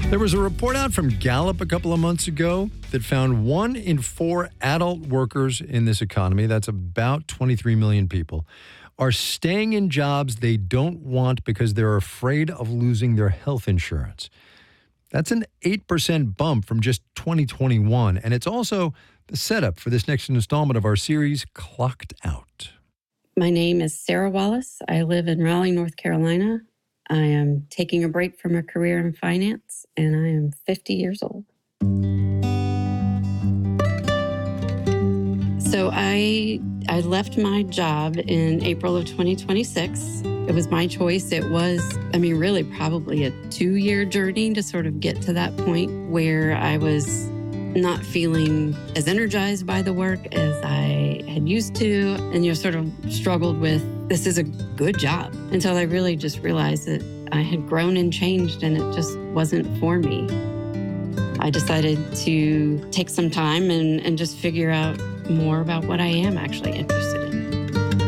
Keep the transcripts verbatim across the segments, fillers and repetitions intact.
There was a report out from Gallup a couple of months ago that found one in four adult workers in this economy, that's about twenty-three million people, are staying in jobs they don't want because they're afraid of losing their health insurance. That's an eight percent bump from just twenty twenty-one, and it's also the setup for this next installment of our series, Clocked Out. My name is Sarah Wallace. I live in Raleigh, North Carolina. I am taking a break from a career in finance, and I am fifty years old. So I I left my job in April of twenty twenty-six. It was my choice. It was, I mean, really probably a two-year journey to sort of get to that point where I was not feeling as energized by the work as I had used to, and you know, sort of struggled with, this is a good job, until I really just realized that I had grown and changed and it just wasn't for me. I decided to take some time and, and just figure out more about what I am actually interested in.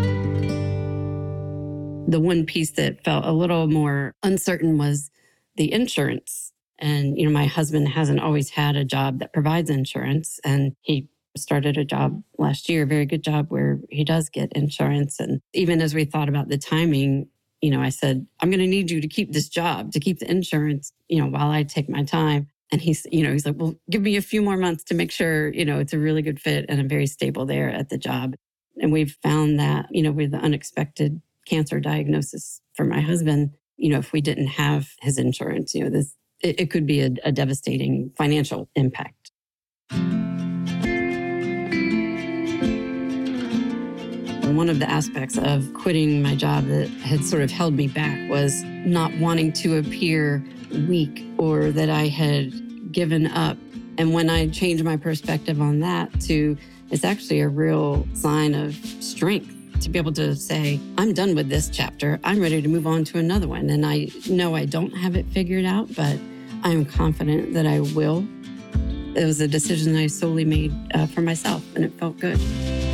The one piece that felt a little more uncertain was the insurance. And, you know, my husband hasn't always had a job that provides insurance, and he started a job last year, a very good job where he does get insurance. And even as we thought about the timing, you know, I said, I'm going to need you to keep this job, to keep the insurance, you know, while I take my time. And he's, you know, he's like, well, give me a few more months to make sure, you know, it's a really good fit and I'm very stable there at the job. And we've found that, you know, with the unexpected cancer diagnosis for my husband, you know, if we didn't have his insurance, you know, this, it, it could be a, a devastating financial impact. One of the aspects of quitting my job that had sort of held me back was not wanting to appear weak or that I had given up. And when I changed my perspective on that to, it's actually a real sign of strength to be able to say, I'm done with this chapter. I'm ready to move on to another one. And I know I don't have it figured out, but I'm confident that I will. It was a decision I solely made uh, for myself, and it felt good.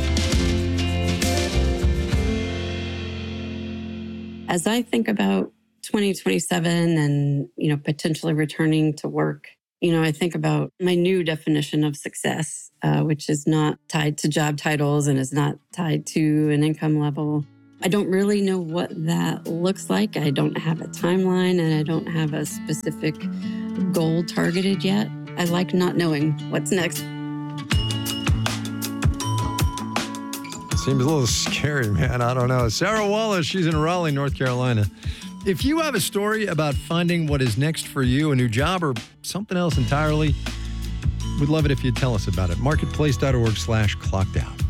As I think about twenty twenty-seven and, you know, potentially returning to work, you know, I think about my new definition of success, uh, which is not tied to job titles and is not tied to an income level. I don't really know what that looks like. I don't have a timeline and I don't have a specific goal targeted yet. I like not knowing what's next. Seems a little scary, man. I don't know. Sarah Wallace, she's in Raleigh, North Carolina. If you have a story about finding what is next for you, a new job or something else entirely, we'd love it if you'd tell us about it. Marketplace.org slash clocked out.